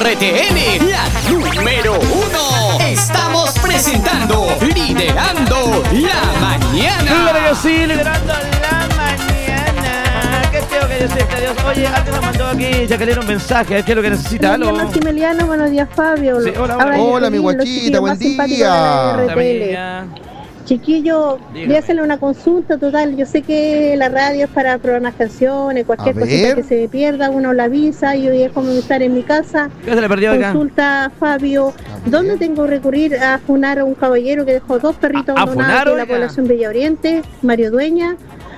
RTN, la número 1. Estamos presentando Liderando la Mañana. Claro que sí, Liderando la Mañana. ¿Qué tengo que decirte, Dios? Oye, alguien nos mandó aquí, Jacqueline, un mensaje. ¿Qué es lo que necesita? Buenos días, Maximiliano. Buenos días, Fabio. Sí, hola. Hola, mi guachita, buen día. Chiquillo, voy a hacerle una consulta total. Yo sé que la radio es para programar canciones, cualquier cosita que se pierda, uno la avisa y yo dejo estar en mi casa. ¿Qué se le perdió acá? Consulta, Fabio, ¿dónde tengo que recurrir a funar a un caballero que dejó 2 perritos abandonados en la población Bella Oriente, Mario Dueña?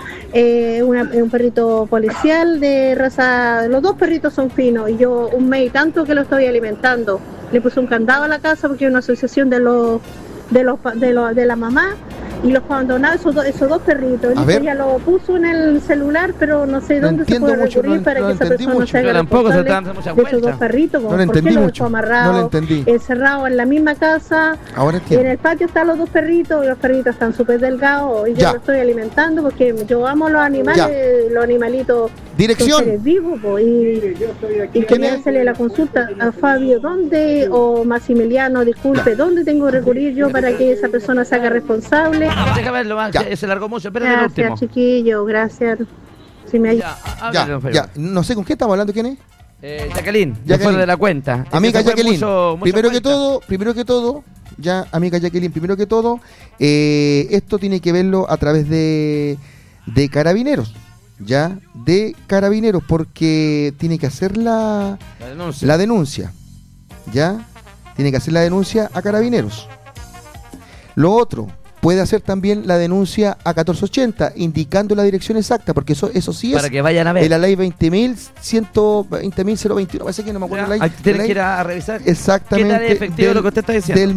Un perrito policial de raza, los 2 perritos son finos y yo un mes y tanto que lo estoy alimentando. Le puse un candado a la casa porque es una asociación de la mamá y los abandonaba esos dos perritos. Él ya lo puso en el celular, pero no sé dónde se puede recurrir para que esa persona se haga responsable de esos 2 perritos. No lo entendí mucho. Amarrado, encerrado en la misma casa. En el patio están los 2 perritos y los perritos están súper delgados y yo los estoy alimentando porque yo amo los animales, los animalitos. Dirección. Vivos, y quería hacerle la consulta a Fabio, ¿dónde? O Maximiliano, disculpe, ¿dónde tengo que recurrir yo para que esa persona se haga responsable? Deja verlo más, se largó mucho, pero el último. Gracias, chiquillo, gracias. Si me ya, no sé con qué estamos hablando, ¿quién es? Jacqueline, fuera de la cuenta. Amiga Jacqueline, primero que todo, amiga Jacqueline, primero que todo, esto tiene que verlo a través de Carabineros. De Carabineros, porque tiene que hacer la denuncia. Tiene que hacer la denuncia a Carabineros. Lo otro, puede hacer también la denuncia a 1480, indicando la dirección exacta, porque eso sí es para que vayan a ver. En la ley 20.021, parece que no me acuerdo la ley. Tienes que ir a revisar exactamente qué tan efectivo lo que usted está diciendo. Del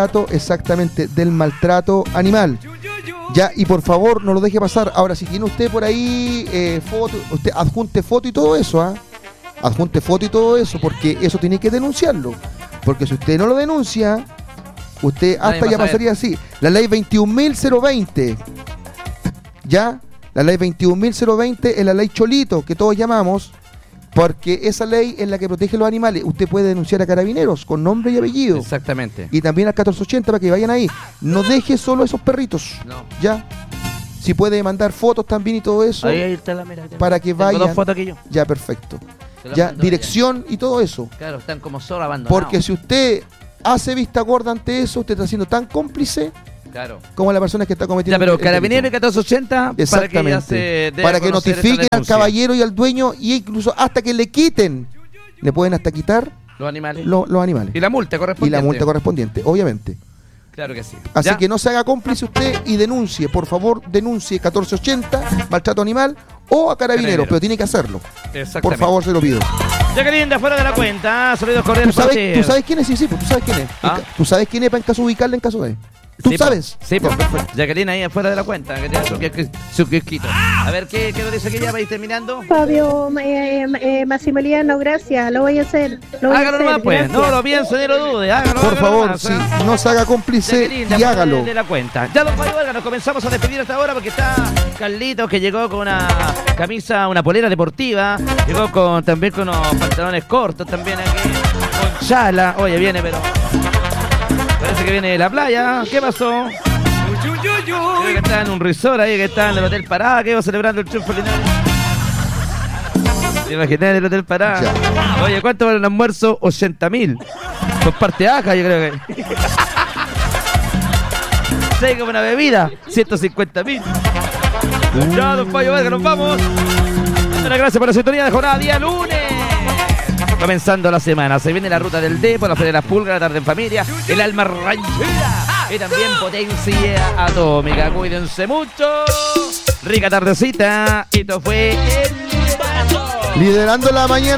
maltrato animal. Y por favor, no lo deje pasar. Ahora, si tiene usted por ahí foto, usted adjunte foto y todo eso, adjunte foto y todo eso, porque eso tiene que denunciarlo. Porque si usted no lo denuncia, usted hasta ya pasaría así. La ley 21.020, la ley 21.020 es la ley Cholito, que todos llamamos, porque esa ley es la que protege los animales. Usted puede denunciar a Carabineros con nombre y apellido. Exactamente. Y también al 1480 para que vayan ahí. No deje solo esos perritos. No. Si puede mandar fotos también y todo eso. Ahí está la mira. Para que vayan. 2 fotos aquí yo. Perfecto. Dirección y todo eso. Claro, están como solo abandonados. Porque si usted hace vista gorda ante eso, usted está siendo tan cómplice. Claro. Como la persona que está cometiendo. Pero Carabineros y 1480 para que notifiquen al caballero y al dueño, y incluso hasta que le quiten, le pueden hasta quitar los animales. Los animales. Y la multa correspondiente. Obviamente. Claro que sí. Así que no se haga cómplice usted y denuncie, por favor, denuncie 1480, maltrato animal, o a Carabineros, pero tiene que hacerlo. Por favor, se lo pido. Jacqueline, de fuera de la cuenta, saludos cordiales. ¿Tú sabes quién es? Sí, tú sabes quién es. ¿Tú sabes quién es en caso de ubicarle en caso de? ¿Tú sabes? Sí, perfecto. Jacqueline ahí afuera de la cuenta, que tiene su kiosquito. A ver, ¿qué nos dice que ya va a ir terminando? Fabio, Maximiliano, gracias, lo voy a hacer. Hágalo nomás, pues, no lo pienso ni lo dude, hágalo. Por favor, sí, no se haga cómplice y hágalo. De la cuenta. Ya, don Fabio Vargas, nos comenzamos a despedir hasta ahora porque está Carlitos, que llegó con una camisa, una polera deportiva, llegó también con unos pantalones cortos también aquí, con chala, oye, viene, pero... Parece que viene de la playa. ¿Qué pasó? Creo que está en un resort ahí, que está en el Hotel Pará, que iba celebrando el triunfo final. ¿Te imaginas en el Hotel Pará? Oye, ¿cuánto vale un almuerzo? 80.000. Con parte baja, yo creo que. 6 como una bebida, 150.000. Ya, don Fabio Vargas, nos vamos. Muchas gracias por la sintonía de jornada día lunes. Comenzando la semana, se viene la ruta del Depo, la Feria de las Pulgas, la tarde en familia, el alma ranchera y también potencia atómica. Cuídense mucho. Rica tardecita. Esto fue el Liderando la Mañana.